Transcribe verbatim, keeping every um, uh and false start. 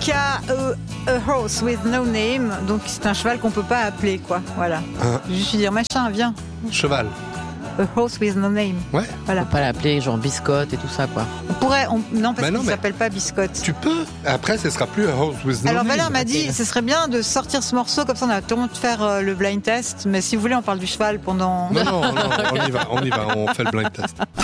donc il y a euh, A Horse with No Name, donc c'est un cheval qu'on peut pas appeler, quoi. Voilà. Un Juste lui dire machin, viens. cheval. A Horse with No Name. Ouais. Voilà. On peut pas l'appeler genre biscotte et tout ça, quoi. On pourrait, on, non parce Bah non, qu'il mais- s'appelle pas Biscotte. Tu peux. Après, ce sera plus A Horse with No Alors Name. Valère m'a dit, ce serait bien de sortir ce morceau comme ça, on a tout le monde de faire euh, le blind test. Mais si vous voulez, on parle du cheval pendant. Non, non, non, on y va, on y va, on fait le blind test.